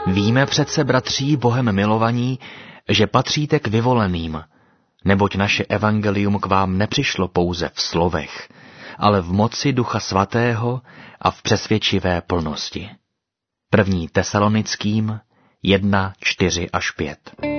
Víme přece, bratří, Bohem milovaní, že patříte k vyvoleným, neboť naše evangelium k vám nepřišlo pouze v slovech, ale v moci Ducha Svatého a v přesvědčivé plnosti. 1. Tesalonickým 1, 4 až 5.